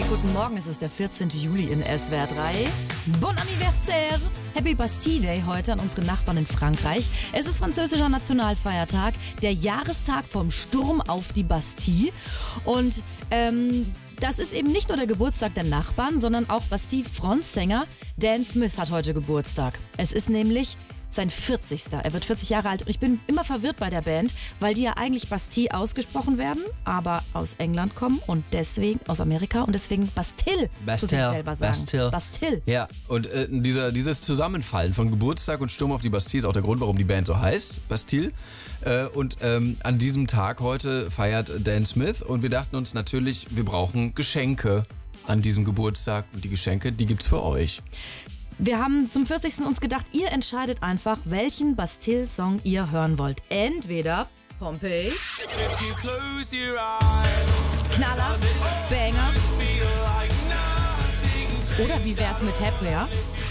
Guten Morgen, es ist der 14. Juli in SWR 3. Bon anniversaire! Happy Bastille Day heute an unsere Nachbarn in Frankreich. Es ist französischer Nationalfeiertag, der Jahrestag vom Sturm auf die Bastille. Und das ist eben nicht nur der Geburtstag der Nachbarn, sondern auch Bastille-Frontsänger Dan Smith hat heute Geburtstag. Es ist nämlich sein 40. Er wird 40 Jahre alt und ich bin immer verwirrt bei der Band, weil die ja eigentlich Bastille ausgesprochen werden, aber aus England kommen und deswegen aus Amerika und deswegen Bastille zu sich selber sagen. Bastille. Ja, und dieses Zusammenfallen von Geburtstag und Sturm auf die Bastille ist auch der Grund, warum die Band so heißt, Bastille. Und an diesem Tag heute feiert Dan Smith und wir dachten uns natürlich, wir brauchen Geschenke an diesem Geburtstag und die Geschenke, die gibt's für euch. Wir haben zum 40. uns gedacht, ihr entscheidet einfach, welchen Bastille-Song ihr hören wollt. Entweder Pompeii, Knaller, Banger oder wie wär's mit Happier?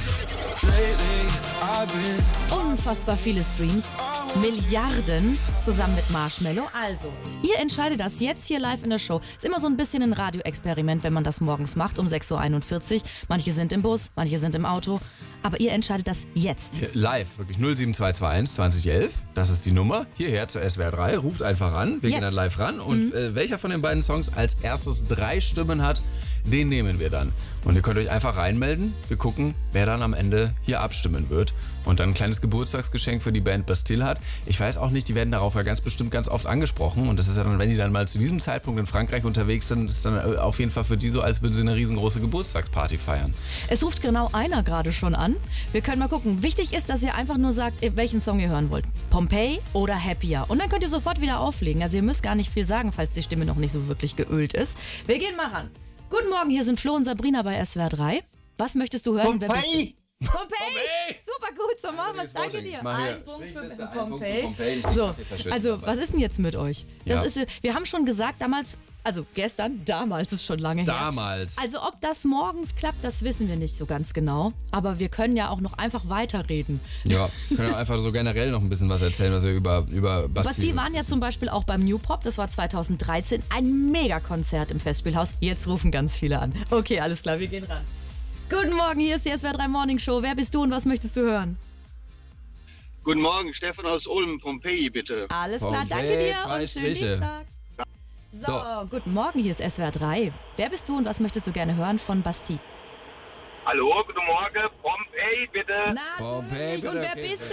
Unfassbar viele Streams, Milliarden zusammen mit Marshmello. Also, ihr entscheidet das jetzt hier live in der Show. Ist immer so ein bisschen ein Radioexperiment, wenn man das morgens macht um 6.41 Uhr. Manche sind im Bus, manche sind im Auto. Aber ihr entscheidet das jetzt. Live, wirklich 07221 2011. Das ist die Nummer. Hierher zur SWR 3. Ruft einfach ran. Wir gehen dann live ran. Und welcher von den beiden Songs als erstes 3 Stimmen hat, den nehmen wir dann. Und ihr könnt euch einfach reinmelden. Wir gucken, wer dann am Ende hier abstimmen wird. Und dann ein kleines Geburtstagsgeschenk für die Band Bastille hat. Ich weiß auch nicht, die werden darauf ja ganz bestimmt ganz oft angesprochen. Und das ist ja dann, wenn die dann mal zu diesem Zeitpunkt in Frankreich unterwegs sind, ist dann auf jeden Fall für die so, als würden sie eine riesengroße Geburtstagsparty feiern. Es ruft genau einer gerade schon an. Wir können mal gucken. Wichtig ist, dass ihr einfach nur sagt, welchen Song ihr hören wollt. Pompeii oder Happier. Und dann könnt ihr sofort wieder auflegen. Also ihr müsst gar nicht viel sagen, falls die Stimme noch nicht so wirklich geölt ist. Wir gehen mal ran. Guten Morgen, hier sind Flo und Sabrina bei SWR 3. Was möchtest du hören? Wer bist du? Pompeii! Super gut, so machen wir es. Danke dir. Ein Punkt für Pompeii. So, also was ist denn jetzt mit euch? Wir haben schon gesagt damals, also gestern, damals ist schon lange her. Damals. Also ob das morgens klappt, das wissen wir nicht so ganz genau. Aber wir können ja auch noch einfach weiterreden. Ja, können wir einfach so generell noch ein bisschen was erzählen, was wir über Bastille... Bastille waren ja zum Beispiel auch beim New Pop, das war 2013, ein Megakonzert im Festspielhaus. Jetzt rufen ganz viele an. Okay, alles klar, wir gehen ran. Guten Morgen, hier ist die SWR 3 Morning Show. Wer bist du und was möchtest du hören? Guten Morgen, Stefan aus Ulm, Pompeii, bitte. Alles klar, danke dir und schönen Dienstag. So, guten Morgen, hier ist SWR 3. Wer bist du und was möchtest du gerne hören von Bastille? Hallo, guten Morgen, Pompeii, bitte. Natürlich. Bitte, und wer okay. bist du?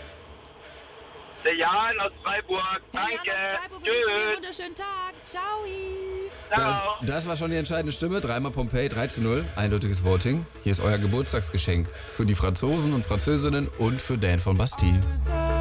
Der Jan aus Freiburg, danke. Jan aus Freiburg, einen wunderschönen Tag. Ciao. Das war schon die entscheidende Stimme. 3-mal Pompeii, 3:0. Eindeutiges Voting. Hier ist euer Geburtstagsgeschenk für die Franzosen und Französinnen und für Dan von Bastille.